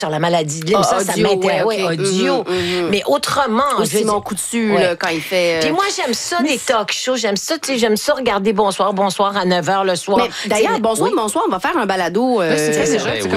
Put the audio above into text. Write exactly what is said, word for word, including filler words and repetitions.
sur la maladie de Lyme, Ah, ça, ça audio, m'intéresse. ouais, Oui, ok. audio. Mhm, mhm. Mais autrement, je Aussi veux mon dire- coup dessus, Ouais. là, quand il fait... euh, Puis moi, j'aime ça, des talk shows. J'aime ça, tu sais, j'aime ça regarder Bonsoir, Bonsoir à neuf heures le soir. Mais d'ailleurs, Tu sais, bonsoir, oui. bonsoir, on va faire un balado. euh, Là, c'est fait c'est déjà. vrai, Tu sais, oui.